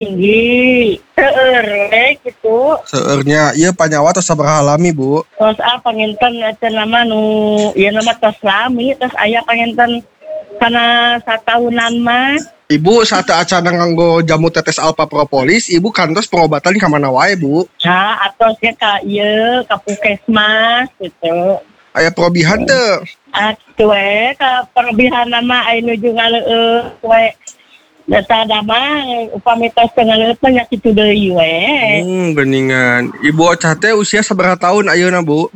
tinggi. Gitu. Seurnya ieu panyawa tos sabaraha lami, Bu? Tos panginten nama nama tos lami, tos aya panginten kana satahunan mah. Ibu saat acara nganggo jamu tetes alpha propolis, ibu kantos pengobatan ka mana wae, Bu? Nah, atosnya ka ieu ka puskesmas gitu. Aya perobihan teu? Atuh we ka perobihan mah aya nuju ngaleueut we. Data nama upami tos ngaleueut nya kitu deui we. Beningan. Ibu Ocah teh usia sabaraha tahun ayeuna, Bu?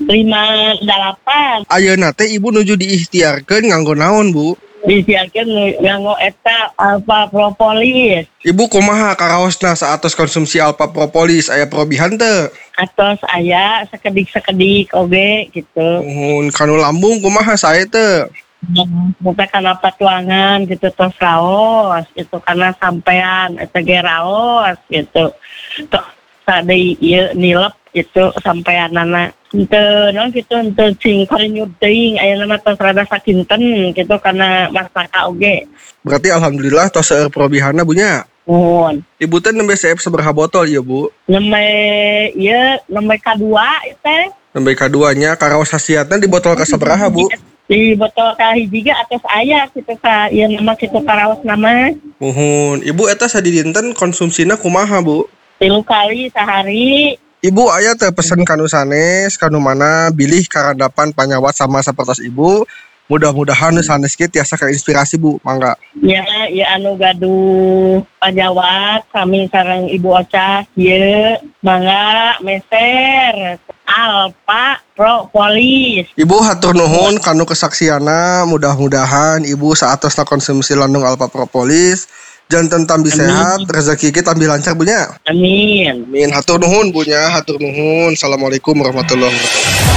58. Ayeuna teh ibu nuju diikhtiarkeun nganggo naon, Bu? Disiarkeun nganggo eta alpha propolis. Ibu kumaha karaosna saatos konsumsi alpha propolis aya perobihan teu? Atos aya sakedik-sakedik oge gitu. Kanu lambung kumaha sae teu? Muka kana patuangan gitu tos raos gitu karena sampean eta ge raos gitu. Tos sadei ieu nilep gitu sampeanana. Henteu gitu henteu cing karinyut teuing aya nama tos rada sakinten gitu karena masaka oge. Berarti alhamdulillah tos seueur perobihanna Bu nya. Ibu teh nembe CF sabaraha botol ieu Bu? Nembe kadua teh. Nembe kaduanya karaos hasiatna di botol ka sabaraha Bu? Di botol ka hiji ge atos aya kitu ka ieu nama kitu karaos nama. Ibu eta sadidinten konsumsina kumaha Bu? 3 kali sehari. Ibu aya teh pesen kanu sanes, kanu mana bilih karandapan panyawat sama sapertos Ibu. Mudah-mudahan sanes kieu tiasa kainspirasi Bu, mangga. Ya anu gaduh panyawat kami sareng Ibu Ocah ieu mangga meser alpha propolis. Ibu hatur nuhun kanu kesaksiana, mudah-mudahan Ibu saatosna konsumsi landung alpha propolis janten tambi sehat, rezeki kita tambi lancar Bu nya. Amin. Hatur nuhun Bu nya, hatur nuhun. Assalamualaikum warahmatullahi wabarakatuh.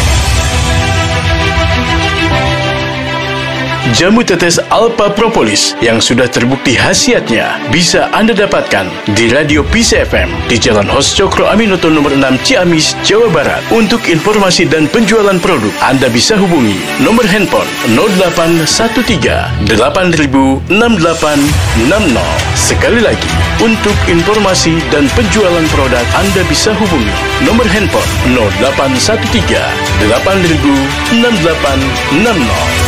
Jamu tetes Alpha Propolis yang sudah terbukti khasiatnya bisa Anda dapatkan di Radio Peace FM di Jalan Hos Cokro Aminoto nomor 6 Ciamis, Jawa Barat. Untuk informasi dan penjualan produk, Anda bisa hubungi nomor handphone 0813 8000 6860. Sekali lagi, untuk informasi dan penjualan produk, Anda bisa hubungi nomor handphone 0813 8000 6860.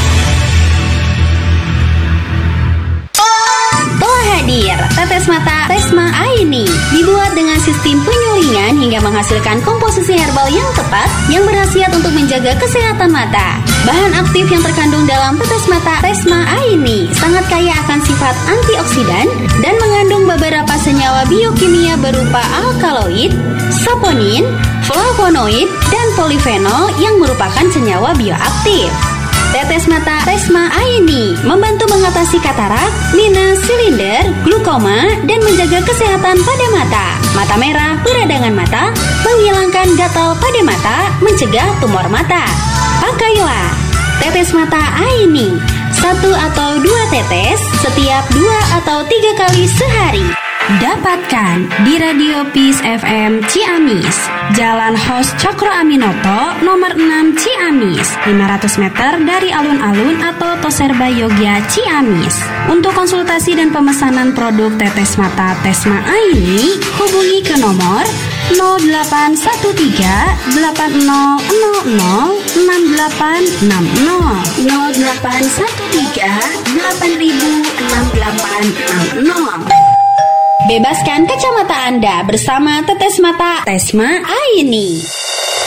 Hadir, tetes mata Tesma Aini dibuat dengan sistem penyulingan hingga menghasilkan komposisi herbal yang tepat yang berkhasiat untuk menjaga kesehatan mata. Bahan aktif yang terkandung dalam tetes mata Tesma Aini sangat kaya akan sifat antioksidan dan mengandung beberapa senyawa biokimia berupa alkaloid, saponin, flavonoid, dan polifenol yang merupakan senyawa bioaktif. Tetes mata Tesma Aini membantu mengatasi katarak, minus, silinder, glukoma, dan menjaga kesehatan pada mata. Mata merah, peradangan mata, menghilangkan gatal pada mata, mencegah tumor mata. Pakailah tetes mata Aini 1 atau 2 tetes setiap 2 atau 3 kali sehari. Dapatkan di Radio Peace FM Ciamis, Jalan Hos Cokro Aminoto, nomor 6 Ciamis, 500 meter dari alun-alun atau Toserba Yogya Ciamis. Untuk konsultasi dan pemesanan produk tetes mata Tesma Aini, hubungi ke nomor 0813 8000 6860 0813 8000 6860. Bebaskan kacamata Anda bersama tetes mata Tesma Aini.